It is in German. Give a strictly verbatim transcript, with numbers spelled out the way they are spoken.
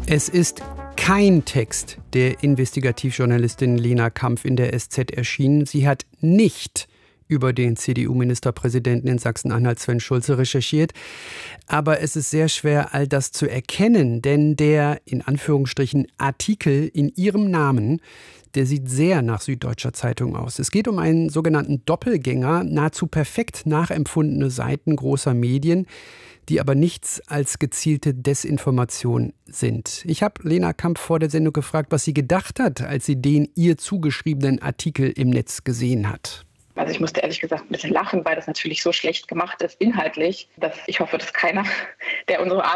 Es ist kein Text der Investigativjournalistin Lena Kampf in der S Z erschienen. Sie hat nicht über den C D U-Ministerpräsidenten in Sachsen-Anhalt Sven Schulze recherchiert. Aber es ist sehr schwer, all das zu erkennen, denn der, in Anführungsstrichen, Artikel in ihrem Namen, der sieht sehr nach Süddeutscher Zeitung aus. Es geht um einen sogenannten Doppelgänger, nahezu perfekt nachempfundene Seiten großer Medien, die aber nichts als gezielte Desinformation sind. Ich habe Lena Kampf vor der Sendung gefragt, was sie gedacht hat, als sie den ihr zugeschriebenen Artikel im Netz gesehen hat. Also ich musste ehrlich gesagt ein bisschen lachen, weil das natürlich so schlecht gemacht ist, inhaltlich, dass ich hoffe, dass keiner, der unsere